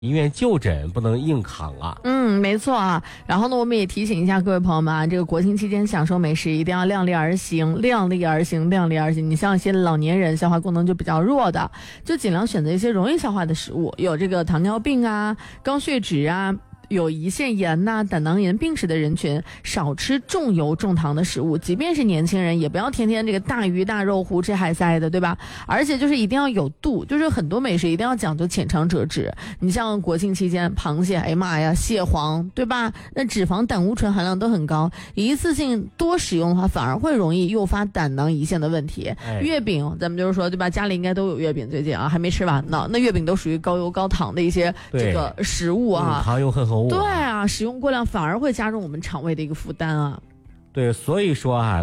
医院就诊，不能硬扛啊。 没错啊。然后呢，我们也提醒一下各位朋友们啊，这个国庆期间享受美食一定要量力而行，量力而行，量力而行。你像一些老年人消化功能就比较弱的，就尽量选择一些容易消化的食物，有这个糖尿病啊、高血脂啊、有胰腺炎呐、胆囊炎病史的人群，少吃重油重糖的食物。即便是年轻人，也不要天天这个大鱼大肉、胡吃海塞的，对吧？而且就是一定要有度，就是很多美食一定要讲究浅尝辄止。你像国庆期间，螃蟹，哎呀妈呀，蟹黄，对吧？那脂肪、胆固醇含量都很高，一次性多使用的话，反而会容易诱发胆囊胰腺的问题。月饼，咱们就是说，对吧？家里应该都有月饼，最近啊还没吃完呢。那月饼都属于高油高糖的一些这个食物啊， 糖油混合物。 对啊，使用过量反而会加重我们肠胃的一个负担啊。 对，所以说啊。